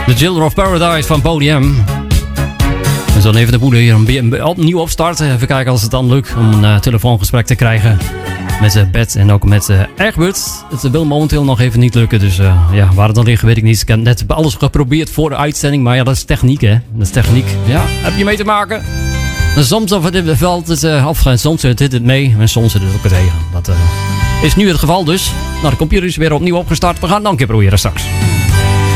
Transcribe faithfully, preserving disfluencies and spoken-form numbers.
The Children of Paradise van Podium. We zullen even de boel hier opnieuw opstarten. Even kijken als het dan lukt om een uh, telefoongesprek te krijgen met uh, Bert en ook met uh, Egbert. Het wil momenteel nog even niet lukken, dus uh, ja, waar het dan ligt weet ik niet. Ik heb net alles geprobeerd voor de uitzending, maar ja, dat is techniek, hè. Dat is techniek. Ja, heb je mee te maken? Soms valt het uh, af, en soms zit het mee en soms zit het ook tegen. Dat uh, is nu het geval dus. Nou, de computer is weer opnieuw opgestart. We gaan het nog een keer proberen straks.